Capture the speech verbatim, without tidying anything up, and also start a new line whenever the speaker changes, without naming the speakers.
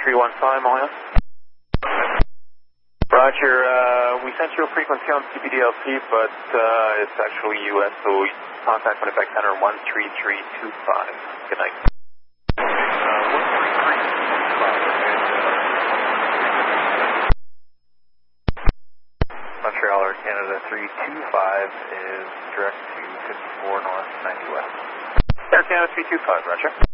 three one five, Montreal. Roger, uh, we sent you a frequency on C P D L C, but uh, it's actually U S, so contact Winnipeg Center one three three two five. Good night. Montreal or Canada three two five is direct to fifty-four North, ninety West. Air Canada three two five, Roger.